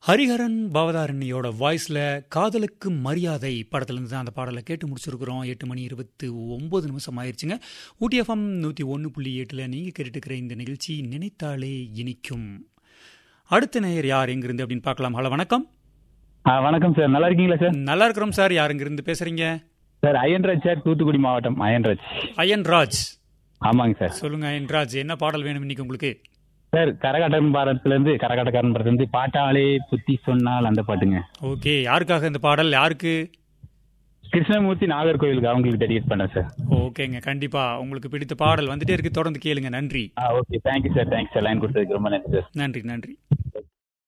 ஹரிஹரன் பவதாரண்யோட வாய்ஸில் காதலுக்கு மரியாதை படத்துலேருந்து தான் அந்த பாடலை கேட்டு முடிச்சிருக்கிறோம். 8:29 ஆயிடுச்சுங்க. ஊட்டி எஃப்எம் 101.8 நீங்கள் கேட்டுக்கிற இந்த நிகழ்ச்சி நினைத்தாலே இனிக்கும். அடுத்த நேயர் யார் எங்கிருந்து அப்படின்னு பார்க்கலாம். ஹலோ, வணக்கம். வணக்கம் சார், நல்லா இருக்கீங்களா சார்? நல்லா இருக்கிறோம் சார். யார் எங்கிருந்து பேசுறீங்க? சார் அயன்ராஜ் சார், தூத்துக்குடி மாவட்டம் அயன்ராஜ். அயன்ராஜ், ஆமாங்க சார். சொல்லுங்க அயன்ராஜ், என்ன பாடல் வேணும் இன்னைக்கு உங்களுக்கு? சார் கரகாட்டம் பாடத்துலேருந்து கரகாட்டக்காரன் படத்துலேருந்து பாட்டாளே புத்தி சொன்னால் அந்த பாட்டுங்க. ஓகே, யாருக்காக இந்த பாடல்? யாருக்கு? கிருஷ்ணமூர்த்தி நாகர்கோவிலுக்கு, அவங்களுக்கு டெடிகேட் பண்ணேன் சார். ஓகேங்க, கண்டிப்பா உங்களுக்கு பிடித்த பாடல் வந்துட்டே இருக்கு. தொடர்ந்து கேளுங்க. நன்றி. Okay, thank you sir. Thanks sir, line கொடுத்ததுக்கு ரொம்ப நன்றி சார். நன்றி நன்றி.